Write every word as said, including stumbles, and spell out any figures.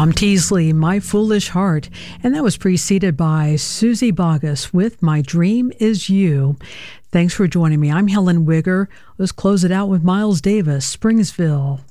Tom Teasley, My Foolish Heart, and that was preceded by Susie Bogus with My Dream Is You. Thanks for joining me. I'm Helen Wigger. Let's close it out with Miles Davis, Springsville.